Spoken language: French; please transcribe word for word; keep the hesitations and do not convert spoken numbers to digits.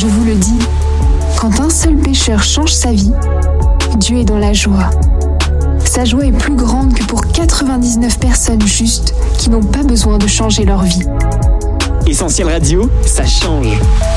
je vous le dis, quand un seul pécheur change sa vie, Dieu est dans la joie. Sa joie est plus grande que pour quatre-vingt-dix-neuf personnes justes qui n'ont pas besoin de changer leur vie. Essentiel Radio, ça change.